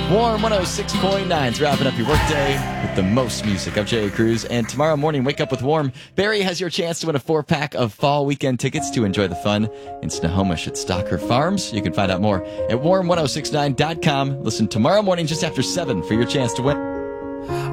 Warm 106.9's wrapping up your workday with the most music. I'm Jay Cruz, and tomorrow morning, wake up with Warm. Barry has your chance to win a 4-pack of fall weekend tickets to enjoy the fun in Snohomish at Stocker Farms. You can find out more at warm1069.com. Listen tomorrow morning just after 7 for your chance to win.